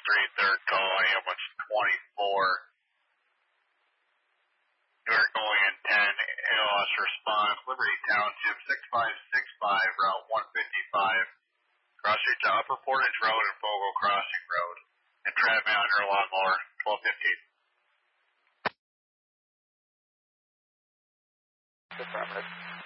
third call, ambulance 24. You are going in 10, ALS response, Liberty Township 6565, Route 155. Cross street to Upper Portage Road and Fogle Crossing Road. And Trav Mountain or Lawnmower, 1215. Affirmative.